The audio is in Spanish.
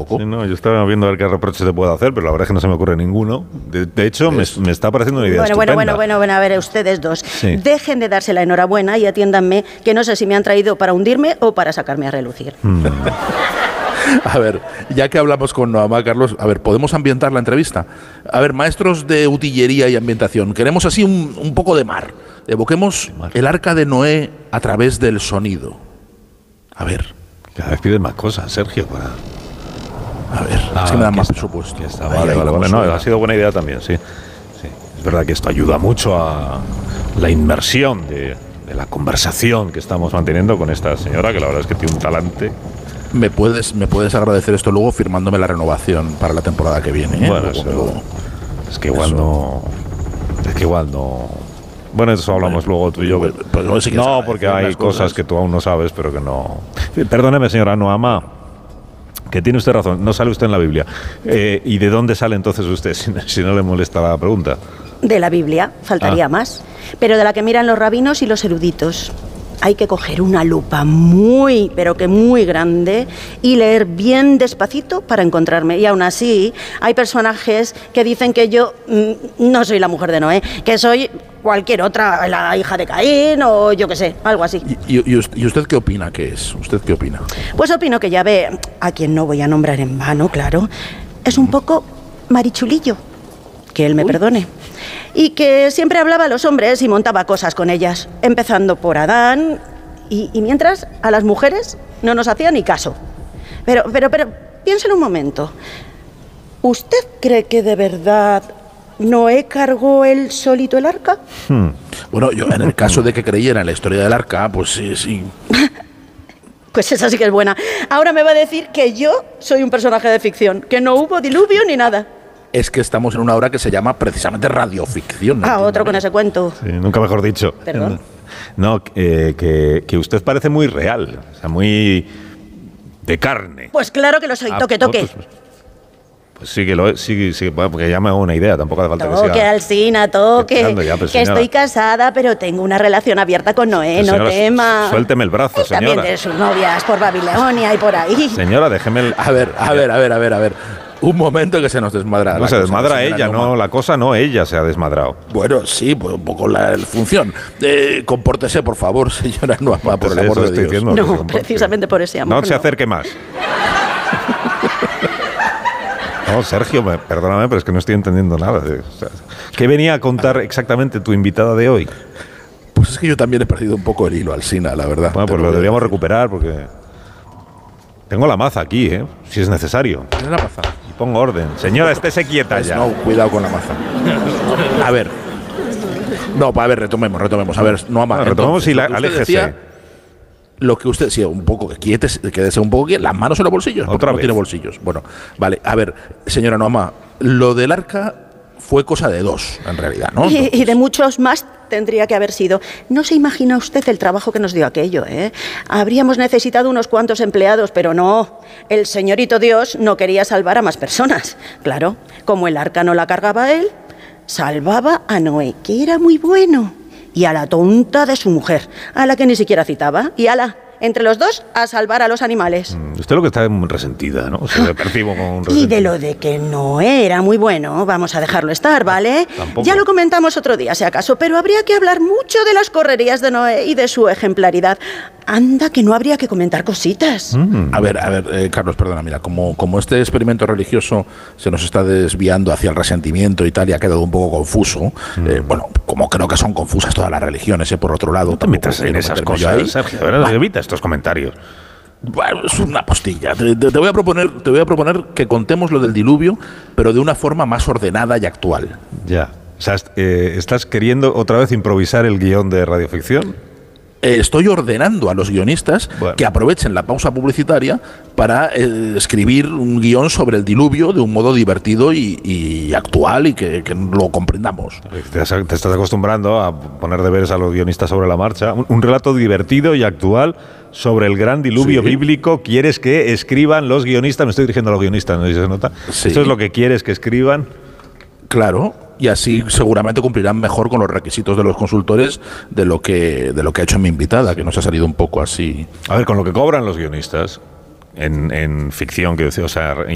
poco. Sí, no, yo estaba viendo a ver qué reproches te puedo hacer, pero la verdad es que no se me ocurre ninguno. De hecho, me está pareciendo una idea estupenda. Bueno, a ver, ustedes dos. Sí. Dejen de darse la enhorabuena y atiéndanme, que no sé si me han traído para hundirme o para sacarme a relucir. A ver, ya que hablamos con Noamá, Carlos, a ver, ¿podemos ambientar la entrevista? A ver, maestros de utillería y ambientación, queremos así un poco de mar. Evoquemos el arca de Noé a través del sonido. A ver. Cada vez piden más cosas, Sergio, para... A ver, es que me dan más presupuesto. Vale. No, ha sido buena idea también, sí. Es verdad que esto ayuda mucho a la inmersión de la conversación que estamos manteniendo con esta señora, que la verdad es que tiene un talante. ¿Me puedes agradecer esto luego firmándome la renovación para la temporada que viene? Bueno, es que igual no... Bueno, eso hablamos luego tú y yo. No, porque hay cosas que tú aún no sabes, pero que no... Perdóneme, señora Noamá, que tiene usted razón, no sale usted en la Biblia. ¿Y de dónde sale entonces usted, si no le molesta la pregunta? De la Biblia, faltaría más. Pero de la que miran los rabinos y los eruditos. Hay que coger una lupa muy, pero que muy grande y leer bien despacito para encontrarme. Y aún así, hay personajes que dicen que yo no soy la mujer de Noé, que soy cualquier otra, la hija de Caín o yo qué sé, algo así. ¿Y usted qué opina que es? ¿Usted qué opina? Pues opino que Yahvé, a quien no voy a nombrar en vano, claro, es un poco marichulillo. Que él me perdone. Y que siempre hablaba a los hombres y montaba cosas con ellas, empezando por Adán, y mientras a las mujeres no nos hacía ni caso. Pero, piénselo un momento. ¿Usted cree que de verdad Noé cargó él solito el arca? Bueno, yo en el caso de que creyera en la historia del arca, pues sí. Pues esa sí que es buena. Ahora me va a decir que yo soy un personaje de ficción, que no hubo diluvio ni nada. Es que estamos en una obra que se llama precisamente radioficción. Otro con ese cuento. Sí, nunca mejor dicho. Perdón. No, que usted parece muy real, o sea, muy de carne. Pues claro que lo soy, toque. Pues sí que lo es, sí, porque ya me hago una idea, tampoco hace falta que siga... Toque, Alsina, toque, ya, que señora, estoy casada, pero tengo una relación abierta con Noé, no señora, tema. Suélteme el brazo, señora. También de sus novias por Babilonia y por ahí. Señora, déjeme el... A ver. Un momento que se nos desmadra. No, se desmadra ella, no, la cosa no, ella se ha desmadrado. Bueno, sí, pues un poco la función. Compórtese, por favor, señora Noamá, por el amor de Dios. Diciendo, no, precisamente por ese amor. No se acerque más. No, Sergio, perdóname, pero es que no estoy entendiendo nada. O sea, ¿qué venía a contar exactamente tu invitada de hoy? Pues es que yo también he perdido un poco el hilo, Alsina, la verdad. Bueno, pues lo deberíamos recuperar porque... Tengo la maza aquí, si es necesario. ¿Tienes la maza? Y pongo orden. Señora, estése quieta pues ya. No, cuidado con la maza. A ver. No, a ver, retomemos. A ver, Noamá. Retomemos y aléjese. Lo que usted, sí, un poco, quédese un poco aquí, las manos en los bolsillos. Otra vez. No tiene bolsillos. Bueno, vale, a ver, señora Noamá, lo del arca fue cosa de dos, en realidad, ¿no? Y de muchos más tendría que haber sido. No se imagina usted el trabajo que nos dio aquello, ¿eh? Habríamos necesitado unos cuantos empleados, pero no. El señorito Dios no quería salvar a más personas. Claro, como el arca no la cargaba él, salvaba a Noé, que era muy bueno, y a la tonta de su mujer, a la que ni siquiera citaba, y entre los dos, a salvar a los animales. Usted lo que está muy resentida, ¿no? Se le percibo como un resentido. Y de lo de que no era muy bueno, vamos a dejarlo estar, ¿vale? Tampoco. Ya lo comentamos otro día, si acaso, pero habría que hablar mucho de las correrías de Noé y de su ejemplaridad. Anda, que no habría que comentar cositas. A ver, Carlos, perdona, mira, como este experimento religioso se nos está desviando hacia el resentimiento y tal, y ha quedado un poco confuso, bueno, como creo que son confusas todas las religiones, por otro lado. No te metas en esas cosas, Sergio, evita estos comentarios. Bueno, es una postilla. Te voy a proponer que contemos lo del diluvio, pero de una forma más ordenada y actual. Ya. O sea, ¿estás queriendo otra vez improvisar el guión de radioficción? Estoy ordenando a los guionistas que aprovechen la pausa publicitaria para escribir un guión sobre el diluvio de un modo divertido y actual y que lo comprendamos. Te estás acostumbrando a poner deberes a los guionistas sobre la marcha. Un relato divertido y actual sobre el gran diluvio bíblico. ¿Quieres que escriban los guionistas? Me estoy dirigiendo a los guionistas, ¿no se nota? Sí. ¿Eso es lo que quieres que escriban? Claro. Y así seguramente cumplirán mejor con los requisitos de los consultores de lo que ha hecho mi invitada, que nos ha salido un poco así. A ver, con lo que cobran los guionistas en ficción, que o sea,